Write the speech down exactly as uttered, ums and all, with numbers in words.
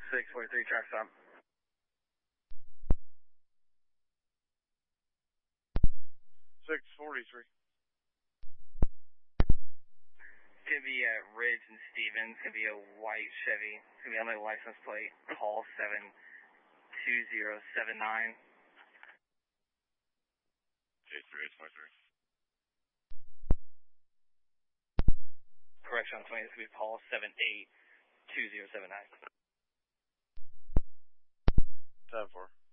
six forty-three, track stop. six forty-three. It's going to be at Ridge and Stevens. It's going to be a white Chevy. It's going to be on my license plate. Call seven two zero seven nine. J three eight five three. Correction on twenty. It's going to be call seven eight two zero seven nine. seven four.